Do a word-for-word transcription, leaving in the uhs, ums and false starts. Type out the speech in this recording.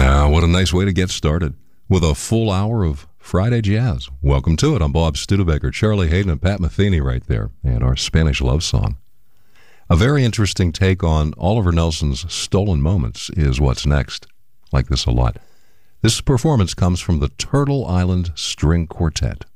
Now, what a nice way to get started with a full hour of Friday Jazz. Welcome to it. I'm Bob Studebaker, Charlie Hayden, and Pat Metheny right there, and our Spanish love song. A very interesting take on Oliver Nelson's Stolen Moments is what's next. Like this a lot. This performance comes from the Turtle Island String Quartet.